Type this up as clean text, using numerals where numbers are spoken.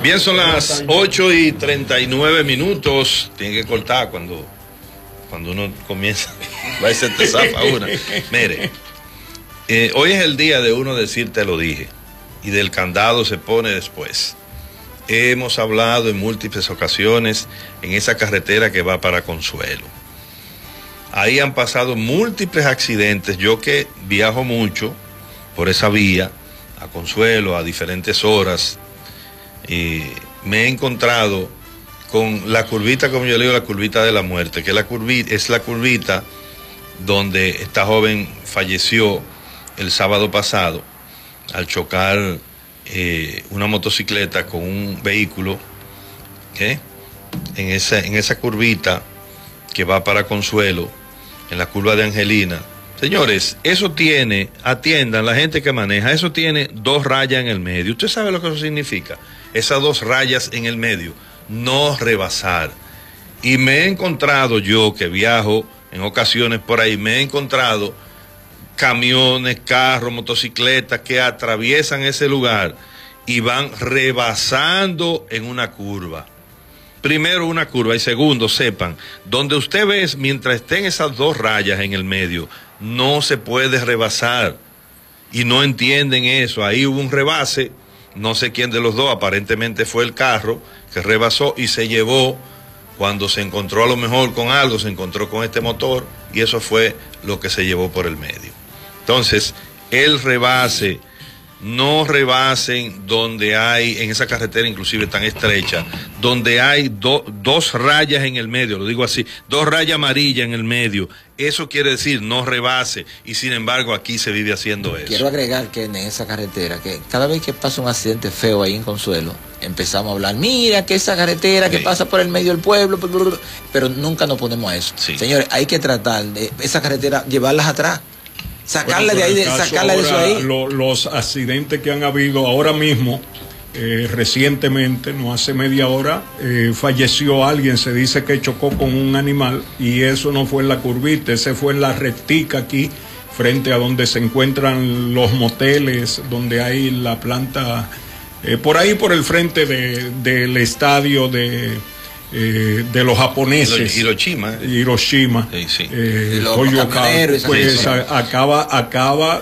Bien, son las 8:39. Tiene que cortar cuando uno comienza. Va a ser te zapa una. Mire, hoy es el día de uno decir te lo dije. Y del candado se pone después. Hemos hablado en múltiples ocasiones en esa carretera que va para Consuelo. Ahí han pasado múltiples accidentes. Yo que viajo mucho por esa vía, a Consuelo, a diferentes horas, y me he encontrado con la curvita, como yo le digo, la curvita de la muerte, que es la curvita donde esta joven falleció el sábado pasado al chocar una motocicleta con un vehículo en esa curvita que va para Consuelo, en la curva de Angelina. Señores, eso tiene, atiendan la gente que maneja, eso tiene 2 rayas en el medio. ¿Usted sabe lo que eso significa? Esas 2 rayas en el medio, no rebasar. Y me he encontrado, yo que viajo en ocasiones por ahí, me he encontrado camiones, carros, motocicletas que atraviesan ese lugar y van rebasando en una curva. Primero una curva y segundo, sepan, donde usted ve, mientras estén esas 2 rayas en el medio, no se puede rebasar. Y no entienden eso. Ahí hubo un rebase, no sé quién de los dos, aparentemente fue el carro que rebasó y se llevó, cuando se encontró a lo mejor con algo, se encontró con este motor y eso fue lo que se llevó por el medio. Entonces, el rebase, no rebasen donde hay, en esa carretera inclusive tan estrecha, donde hay 2 rayas en el medio, lo digo así, 2 rayas amarillas en el medio. Eso quiere decir no rebase, y sin embargo aquí se vive haciendo eso. Quiero agregar que en esa carretera, que cada vez que pasa un accidente feo ahí en Consuelo, empezamos a hablar, mira que esa carretera que pasa por el medio del pueblo, pero nunca nos ponemos a eso. Sí. Señores, hay que tratar de esa carretera, llevarlas atrás. Sacarla de ahí, sacarla de eso ahí. Los accidentes que han habido ahora mismo, recientemente, no hace media hora, falleció alguien, se dice que chocó con un animal, y eso no fue en la curvita, ese fue en la rectica aquí, frente a donde se encuentran los moteles, donde hay la planta, por ahí por el frente del estadio de los japoneses, Hiroshima. Sí. Los camioneros, pues acaba